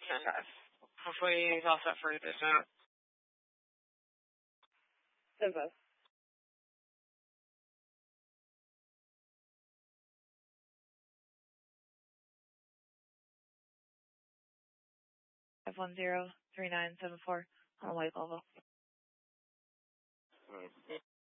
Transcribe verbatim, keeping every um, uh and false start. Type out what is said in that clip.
Okay. Hopefully he's all set for you this time. Simba. Five one zero three nine seven four on a white Volvo. Okay.